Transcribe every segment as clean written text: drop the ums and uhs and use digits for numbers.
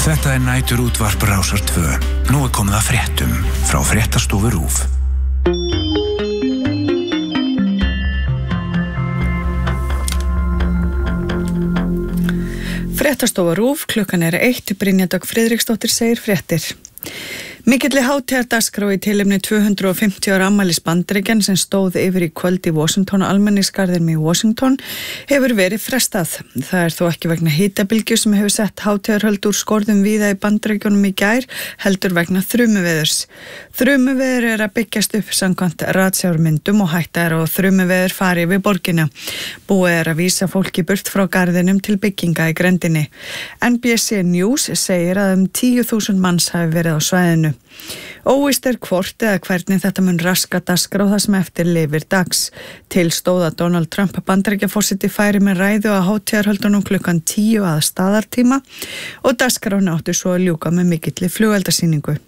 Þetta nætur útvarp Rásar 2. Nú komið að fréttum frá Fréttastofu RÚV. Fréttastofa RÚV, klukkan 1, Brynja Dögg Friðriksdóttir segir fréttir. Mikilli hátíðardagskrá í tilefni 250 ára afmælis Bandaríkjanna sem stóð yfir í kvöld í Washington almenningsgarðinum í Washington hefur verið frestað. Það er þó ekki vegna hitabylgju sem hefur sett hátíðarhöld úr skorðum víða í Bandaríkjunum í gær, heldur vegna þrumuveðurs. Þrumuveður er að byggjast upp samkvæmt ratsjármyndum og hætta er á þrumuveður fari yfir borgina. Búið er að vísa fólki burt frá garðinum til bygginga í grendinni. NBC News segir að 10.000 manns hafi verið á svæðinu. Óvíst er hvort eða hvernig þetta mun raska dagskrá það sem eftir lifir dags. Til stóð að Donald Trump Bandaríkjaforseti færi með ræðu á hátíðarhöldunum klukkan 10 að staðartíma og dagskráin átti svo að ljúka með mikilli flugeldasýningu.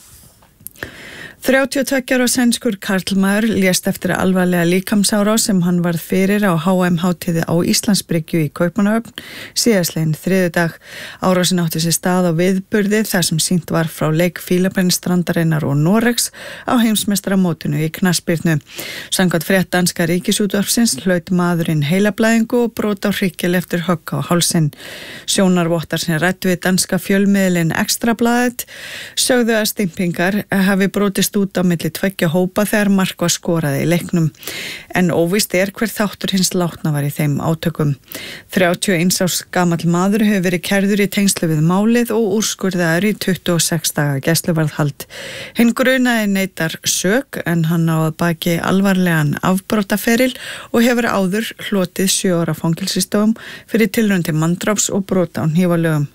32 ára sænskur karlmaður lést eftir alvarlega líkamsárás sem hann varð fyrir á HM-hátíði á Íslandsbryggju í Kaupmannahöfn síðastliðinn þriðjudag. Árásin átti sér stað á viðburði þar sem sýnt var frá leik Fílabeinsstrandarinnar og Noregs á heimsmeistaramótinu í knattspyrnu. Samkvæmt frétt danska ríkisútvarpsins hlaut maðurinn heilablæðingu og brot á hryggil eftir högg á hálsinn. Sjónarvottar sem ræddu við danska fjölmiðlinn Ekstrablaðið sögðu að stympingar hafi brotist út á milli tveggja hópa þegar mark var skorað í leiknum. En óvíst er hver þáttur hins látna var í þeim átökum. 31 árs gamall maður hefur verið kærður í tengslu við málið og úrskurðaður í 26 daga gæsluvarðhald. Hinn grunaði neitar sök en hann á að baki alvarlegan afbrotaferil og hefur áður hlotið 7 ára fangelsisdóm fyrir tilraun til manndráps og brot á hnífalögum.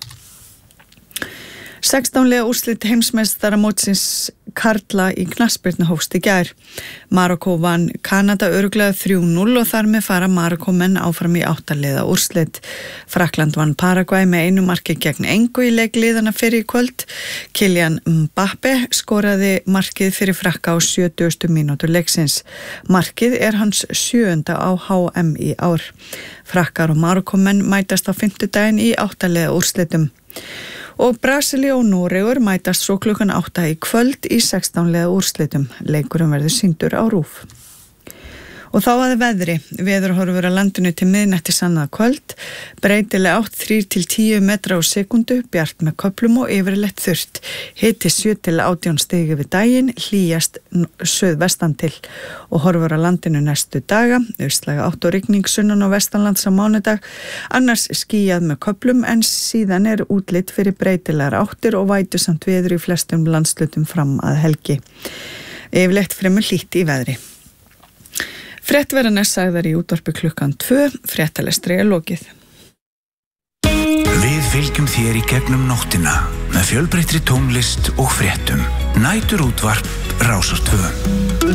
16 liða úrslit heimsmeistaramótsins karla í knattspyrnu hófst í gær. Marokkó vann Kanada örugglega 3-0 og þar með fara Marokkómenn áfram í 8 liða úrslit. Frakkland vann Paragvæ með 1 marki gegn engu í leik liðana fyrir í kvöld. Kylian Mbappe skoraði markið fyrir Frakka á 70. mínútu leiksins. Markið er hans 7. á HM í ár. Frakkar og Marokkómenn mætast á 5. daginn í 8 liða úrslitum. Og Brasilía og Noregur mætast svo klukkan 8 í kvöld í 16 liða úrslitum. Leikurinn verður sýndur á RÚV. Og þá að veðri. Veðurhorfur að landinu til miðnætti annað kvöld. Breytileg átt 3-10 metra á sekundu, bjart með köflum og yfirleitt þurrt. Hiti 7-18 stig yfir daginn, hlýjast suðvestan til. Og horfur að landinu næstu daga. Austlæga átt og rigning sunnan og vestanlands á mánudag. Annars skýjað með köflum en síðan er útlit fyrir breytilegar áttir og vætusamt veður í flestum landslutum fram að helgi. Yfirleitt fremur hlýtt í veðri. Fréttverðarnir sagðar í útvarpi klukkan 2, fréttalestri er lokið. Við fylgjum þér í gegnum nóttina með fjölbreyttri tónlist og fréttum. Nætur útvarp Rásar 2.